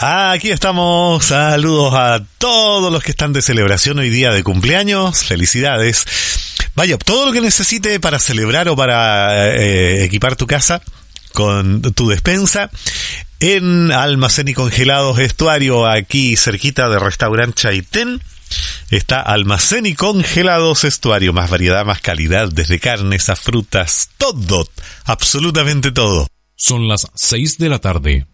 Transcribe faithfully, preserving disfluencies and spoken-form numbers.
Aquí estamos, saludos a todos los que están de celebración hoy día de cumpleaños, felicidades. Vaya, todo lo que necesite para celebrar o para eh, equipar tu casa con tu despensa en Almacén y Congelados Estuario, aquí cerquita de Restaurante Chaitén. Está Almacén y Congelados Estuario, más variedad, más calidad, desde carnes a frutas, todo, absolutamente todo. Son las seis de la tarde,